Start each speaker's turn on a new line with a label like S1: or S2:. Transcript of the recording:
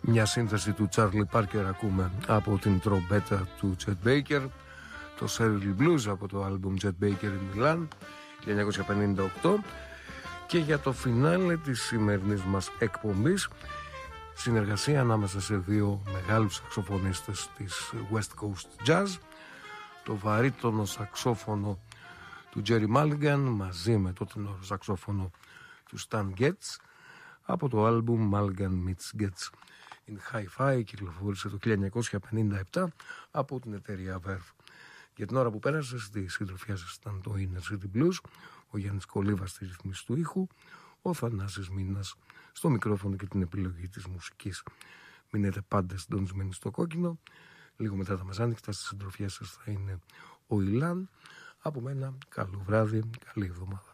S1: Μια σύνθεση του Charlie Parker ακούμε από την τρομπέτα του Chet Baker, το Shirley Blues από το άλμπουμ Chet Baker in Milan 1958. Και για το φινάλε της σημερινής μας εκπομπής, συνεργασία ανάμεσα σε δύο μεγάλους σαξοφωνίστες της West Coast Jazz, το βαρύτονο σαξόφωνο του Jerry Mulligan μαζί με το τενόρο σαξόφωνο του Stan Getz από το άλμπουμ Mulligan Meets Getz in Hi-Fi, κυκλοφόρησε το 1957 από την εταιρεία Verve. Για την ώρα που πέρασε στη συντροφιά σας ήταν το Inner City Blues, ο Γιάννης Κολίβας στη ρυθμίση του ήχου, ο Θανάσης Μήνας στο μικρόφωνο και την επιλογή της μουσικής. Μείνετε πάντα συντονισμένοι στο κόκκινο. Λίγο μετά τα μεσάνυχτα στη συντροφιά σας θα είναι ο Ηλάν. Από μένα καλό βράδυ, καλή εβδομάδα.